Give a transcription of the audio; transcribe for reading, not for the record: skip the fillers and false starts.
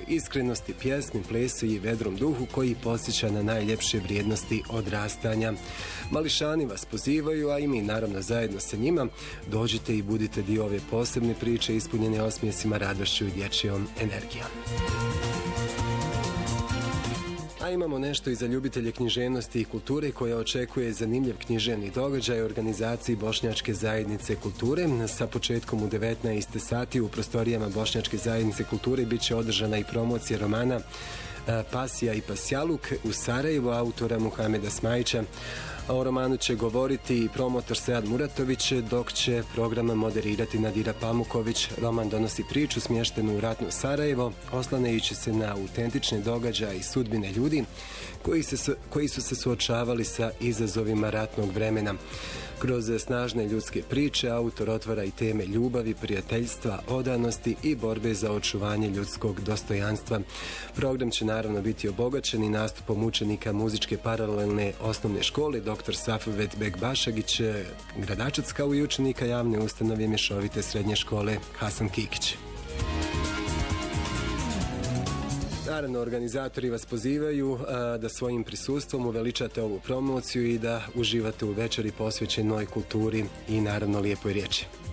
iskrenosti, pjesmi, plesu i vedrom duhu koji podsjeća na najljepše vrijednosti odrastanja. Mališani vas pozivaju, a i mi naravno zajedno sa njima. Dođite i budite dio ove posebne priče ispunjene osmijesima, radošću i dječjom energijom. A imamo nešto i za ljubitelje književnosti i kulture koja očekuje zanimljiv književni događaj u organizaciji Bošnjačke zajednice kulture. Sa početkom u 19 sati u prostorijama Bošnjačke zajednice kulture bit će održana i promocija romana Pasija i Pasjaluk u Sarajevu autora Muhameda Smajića. O romanu će govoriti i promotor Sead Muratović, dok će program moderirati Nadira Pamuković. Roman donosi priču smještenu u ratno Sarajevo, oslanjajući se na autentične događaje i sudbine ljudi koji su se suočavali sa izazovima ratnog vremena. Kroz snažne ljudske priče autor otvara i teme ljubavi, prijateljstva, odanosti i borbe za očuvanje ljudskog dostojanstva. Program će naravno biti obogaćen i nastupom učenika muzičke paralelne osnovne škole dr. Safvet Bekbašagić Gradačac, kao i učenika javne ustanove mješovite srednje škole Hasan Kikić. Naravno, organizatori vas pozivaju da svojim prisustvom uveličate ovu promociju i da uživate u večeri posvećenoj kulturi i naravno lijepoj riječi.